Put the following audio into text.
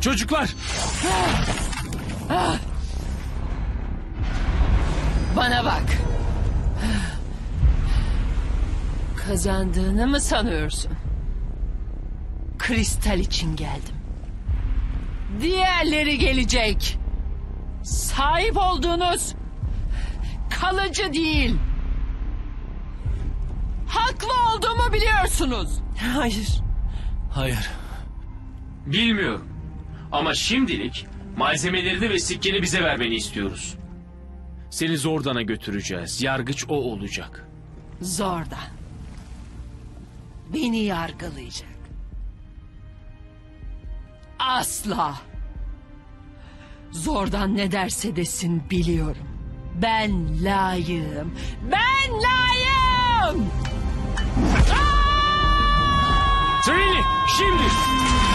Çocuklar! Bana bak. Kazandığını mı sanıyorsun? Kristal için geldim. Diğerleri gelecek. Sahip olduğunuz kalıcı değil. Haklı olduğumu biliyorsunuz. Hayır. Hayır. Bilmiyorum. Ama şimdilik malzemelerini ve sikkeni bize vermeni istiyoruz. Seni Zordan'a götüreceğiz. Yargıç o olacak. Zordan. Beni yargılayacak. Asla. Zordan ne derse desin biliyorum. Ben layığım. Ben layığım! Trini, şimdi!